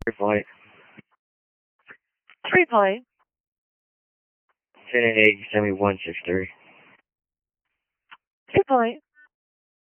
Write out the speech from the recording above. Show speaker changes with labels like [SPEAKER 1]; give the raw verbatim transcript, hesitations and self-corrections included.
[SPEAKER 1] Three point.
[SPEAKER 2] Three point.
[SPEAKER 1] Ten and eight, send me one six three.
[SPEAKER 2] Two point.